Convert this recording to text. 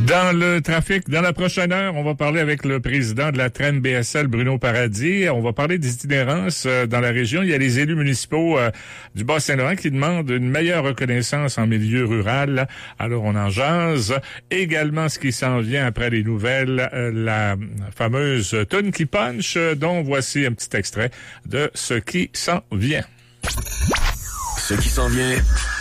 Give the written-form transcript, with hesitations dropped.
Dans le trafic, dans la prochaine heure, on va parler avec le président de la TREM BSL, Bruno Paradis. On va parler d'itinérance dans la région. Il y a les élus municipaux du Bas-Saint-Laurent qui demandent une meilleure reconnaissance en milieu rural. Alors, on en jase. Également, ce qui s'en vient après les nouvelles, la fameuse toune qui punch, dont voici un petit extrait de ce qui s'en vient. Ce qui s'en vient